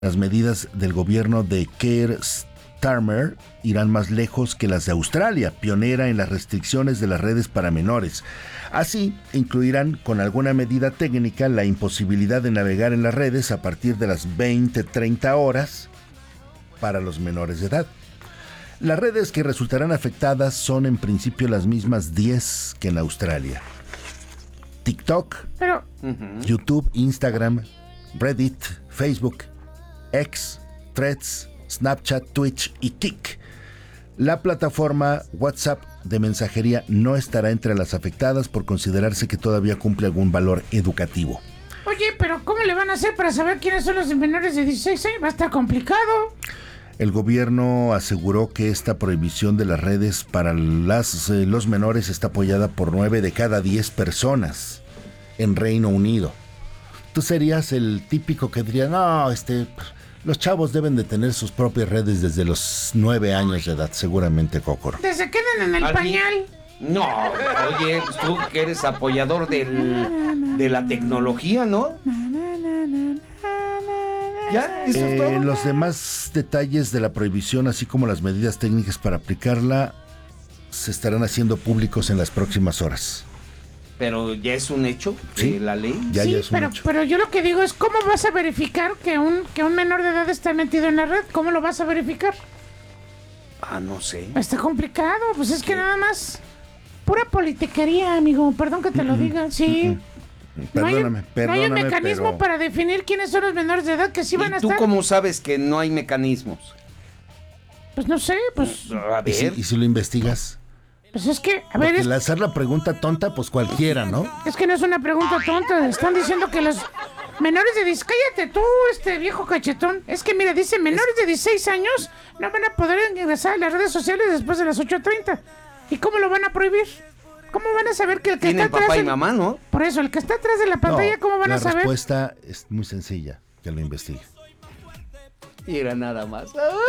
Las medidas del gobierno de Keir Starmer irán más lejos que las de Australia, pionera en las restricciones de las redes para menores. Así, incluirán con alguna medida técnica la imposibilidad de navegar en las redes a partir de las 20-30 horas para los menores de edad. Las redes que resultarán afectadas son en principio las mismas 10 que en Australia. TikTok, YouTube, Instagram, Reddit, Facebook, X, Threads, Snapchat, Twitch y Kik. La plataforma WhatsApp de mensajería no estará entre las afectadas por considerarse que todavía cumple algún valor educativo. Oye, pero ¿cómo le van a hacer para saber quiénes son los menores de 16 años? Va a estar complicado. El gobierno aseguró que esta prohibición de las redes para los menores está apoyada por 9 de cada 10 personas en Reino Unido. Tú serías el típico que diría, no, los chavos deben de tener sus propias redes desde los 9 años de edad, seguramente, Cócoro. Desde que queden en el pañal. No, oye, pues tú que eres apoyador de la tecnología, ¿no? ¿Ya? ¿Eso es todo? Los demás detalles de la prohibición, así como las medidas técnicas para aplicarla, se estarán haciendo públicos en las próximas horas. Pero ya es un hecho de la ley. Ya es un hecho. Pero yo lo que digo es, ¿cómo vas a verificar que un menor de edad está metido en la red? ¿Cómo lo vas a verificar? No sé. Está complicado, pues es que nada más pura politiquería, amigo, perdón que te lo diga, sí. Perdóname, no hay un mecanismo para definir quiénes son los menores de edad que sí van a estar. ¿Y tú cómo sabes que no hay mecanismos? Pues no sé, pues... A ver. ¿Y si lo investigas? Pues es que, a ver... Porque al hacer la pregunta tonta, pues cualquiera, ¿no? Es que no es una pregunta tonta, están diciendo que los menores de 16... Cállate tú, viejo cachetón. Es que mira, dice, menores de 16 años no van a poder ingresar a las redes sociales después de las 8:30. ¿Y cómo lo van a prohibir? ¿Cómo van a saber que el que está atrás... papá y mamá, ¿no? Por eso, el que está atrás de la pantalla, ¿cómo van a saber? La respuesta es muy sencilla, que lo investigue. Y era nada más.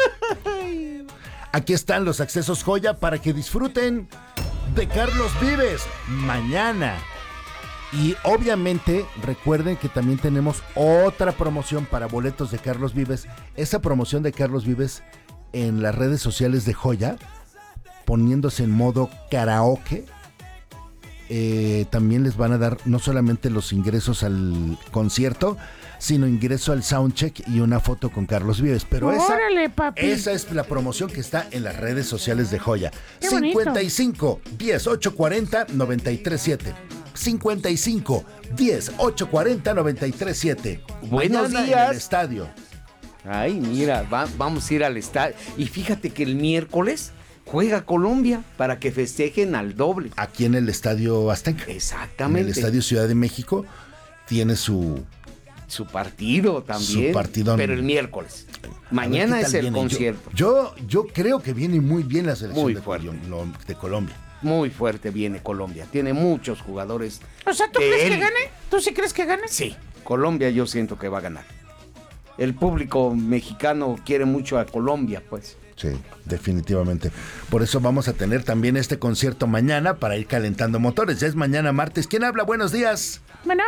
Aquí están los accesos joya para que disfruten de Carlos Vives mañana. Y obviamente recuerden que también tenemos otra promoción para boletos de Carlos Vives. Esa promoción de Carlos Vives en las redes sociales de Joya, poniéndose en modo karaoke. También les van a dar no solamente los ingresos al concierto, sino ingreso al soundcheck y una foto con Carlos Vives. Pero ¡órale, papi! Esa es la promoción que está en las redes sociales de Joya. ¡Qué bonito! 55 10 840 937. 55 10 840 937. Buenos Mañana días. en el estadio. Ay, mira, vamos a ir al estadio. Y fíjate que el miércoles juega Colombia para que festejen al doble. Aquí en el Estadio Azteca. Exactamente. En el Estadio Ciudad de México tiene su partido también. Su partidón. Pero el miércoles. Mañana es el concierto. Yo creo que viene muy bien la selección de Colombia. Muy fuerte viene Colombia. Tiene muchos jugadores. O sea, ¿tú crees que gane? ¿Tú sí crees que gane? Sí. Colombia yo siento que va a ganar. El público mexicano quiere mucho a Colombia, pues. Sí, definitivamente. Por eso vamos a tener también este concierto mañana para ir calentando motores. Ya es mañana martes. ¿Quién habla? Buenos días. Bueno.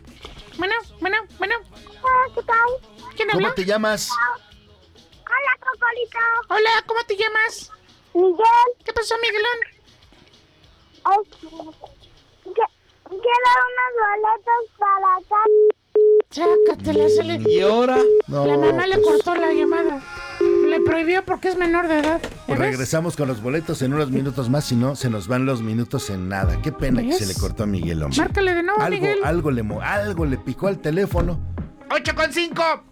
Hola, ¿qué tal? ¿Quién habla? ¿Cómo te llamas? Hola, Cocolito. Hola, ¿cómo te llamas? Miguel. ¿Qué pasó, Miguelón? Quiero unos boletos para acá. Sácatela, se le... ¿Y ahora? No, la mamá le cortó la llamada. Le prohibió porque es menor de edad. Pues regresamos con los boletos en unos minutos más, si no, se nos van los minutos en nada. Qué pena que se le cortó a Miguel, hombre. Márcale de nuevo, Miguel. Algo le picó al teléfono. 8:5.